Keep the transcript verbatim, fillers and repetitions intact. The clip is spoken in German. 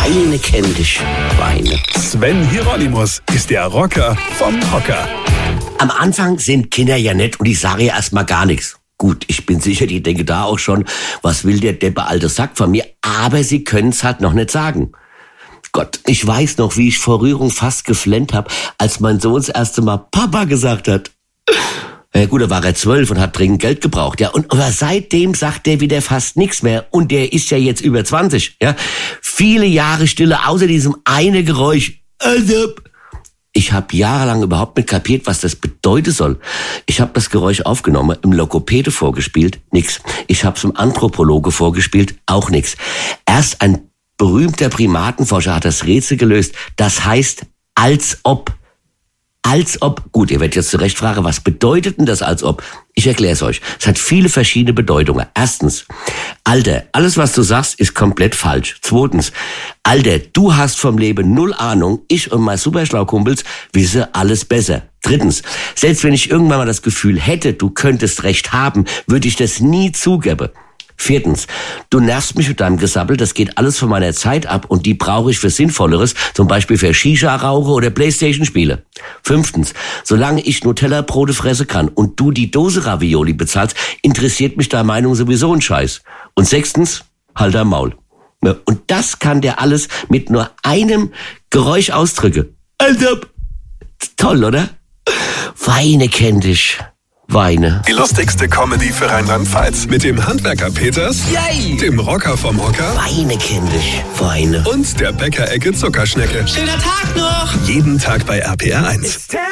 Weine kenn dich, Weine. Sven Hieronymus ist der Rocker vom Hocker. Am Anfang sind Kinder ja nett und ich sage ja erstmal gar nichts. Gut, ich bin sicher, die denken da auch schon, was will der deppe alte Sack von mir? Aber sie können es halt noch nicht sagen. Gott, ich weiß noch, wie ich vor Rührung fast geflennt habe, als mein Sohn das erste Mal Papa gesagt hat. Ja gut, da war er zwölf und hat dringend Geld gebraucht. Ja, und aber seitdem sagt er wieder fast nichts mehr. Und der ist ja jetzt über zwanzig. Ja, viele Jahre Stille, außer diesem eine Geräusch. Also, ich habe jahrelang überhaupt nicht kapiert, was das bedeuten soll. Ich habe das Geräusch aufgenommen, im Logopäde vorgespielt, nix. Ich habe es im Anthropologe vorgespielt, auch nix. Erst ein berühmter Primatenforscher hat das Rätsel gelöst. Das heißt, als ob. Als ob. Gut, ihr werdet jetzt zurecht fragen, was bedeutet denn das als ob? Ich erkläre es euch. Es hat viele verschiedene Bedeutungen. Erstens, Alter, alles was du sagst, ist komplett falsch. Zweitens, Alter, du hast vom Leben null Ahnung. Ich und mein Superschlaukumpels wissen alles besser. Drittens, selbst wenn ich irgendwann mal das Gefühl hätte, du könntest recht haben, würde ich das nie zugeben. Viertens, du nervst mich mit deinem Gesabbel, das geht alles von meiner Zeit ab und die brauche ich für Sinnvolleres, zum Beispiel für Shisha-Rauche oder Playstation-Spiele. Fünftens, solange ich Nutella-Brote fressen kann und du die Dose Ravioli bezahlst, interessiert mich deine Meinung sowieso ein Scheiß. Und sechstens, halt dein Maul. Und das kann der alles mit nur einem Geräusch ausdrücken. Also, toll, oder? Weine kenn dich. Weine. Die lustigste Comedy für Rheinland-Pfalz. Mit dem Handwerker Peters, Yay. dem Rocker vom Hocker Weine kenn dich. Weine. und der Bäckerecke Zuckerschnecke. Schöner Tag noch! Jeden Tag bei R P R eins.